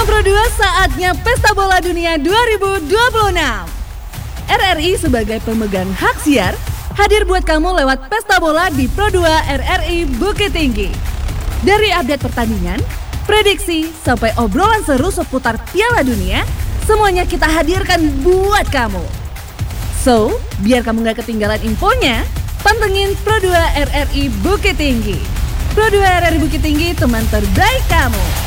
Pro 2, saatnya Pesta Bola Dunia 2026. RRI sebagai pemegang hak siar hadir buat kamu lewat Pesta Bola di Pro 2 RRI Bukit Tinggi. Dari update pertandingan, prediksi, sampai obrolan seru seputar Piala Dunia, semuanya kita hadirkan buat kamu. So, biar kamu gak ketinggalan infonya, pantengin Pro 2 RRI Bukit Tinggi. Pro 2 RRI Bukit Tinggi, teman terbaik kamu.